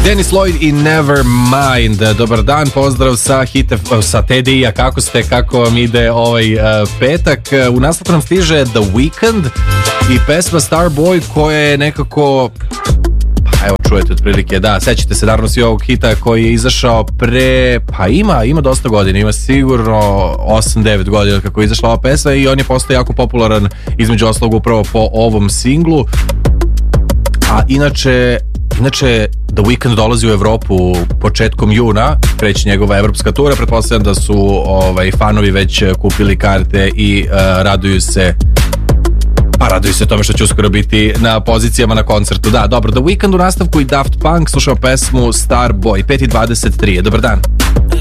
Dennis Lloyd i Nevermind. Dobar dan, pozdrav sa sa TDI-a. Kako ste, kako vam ide ovaj petak? U nastavku nam stiže The Weeknd i pesma Starboy koja je nekako, pa evo čujete otprilike, da, sećate se naravno svi ovog hita koji je izašao pre, pa ima dosta godina, ima sigurno 8-9 godina kako je izašla ova pesma i on je postao jako popularan između ostalog upravo po ovom singlu. A inače The Weeknd dolazi u Evropu početkom juna, kreće njegova evropska tura, pretpostavljam da su fanovi već kupili karte i raduju se tome što će uskoro biti na pozicijama na koncertu. Da, dobro, The Weeknd u nastavku i Daft Punk, slušamo pesmu Starboy, 5:23, dobar dan.